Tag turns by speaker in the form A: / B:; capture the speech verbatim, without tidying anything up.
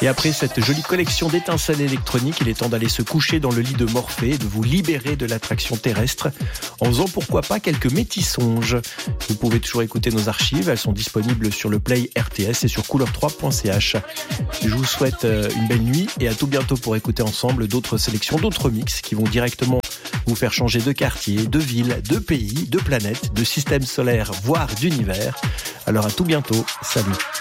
A: Et après cette jolie collection d'étincelles électroniques, il est temps d'aller se coucher dans le lit de Morphée et de vous libérer de l'attraction terrestre en faisant pourquoi pas quelques métissonges. Vous pouvez toujours écouter nos archives, elles sont disponibles sur le Play R T S et sur couleur trois point c h. Je vous souhaite une belle nuit et à tout bientôt pour écouter ensemble d'autres sélections, d'autres mix qui vont directement vous faire changer de quartier, de ville, de pays, de planète, de système solaire, voire d'univers. Alors à tout bientôt, salut.